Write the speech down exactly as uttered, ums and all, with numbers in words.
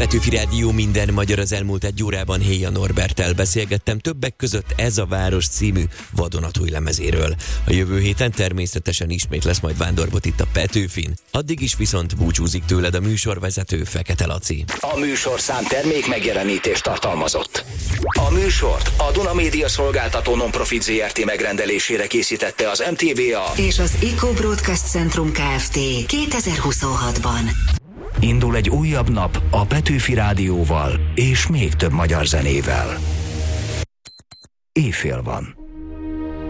Petőfi Rádió minden magyar az elmúlt egy órában Héja Norberttel beszélgettem többek között Ez a város című vadonatúj lemezéről. A jövő héten természetesen ismét lesz majd Vándorbot itt a Petőfin. Addig is viszont búcsúzik tőled a műsorvezető Fekete Laci. A műsorszám termék megjelenítést tartalmazott. A műsort a Duna Média Szolgáltató Nonprofit zé er té megrendelésére készítette az em té vé á és az Eco Broadcast Centrum Kft. kétezer-huszonhatban. Indul egy újabb nap a Petőfi Rádióval és még több magyar zenével. Éjfél van.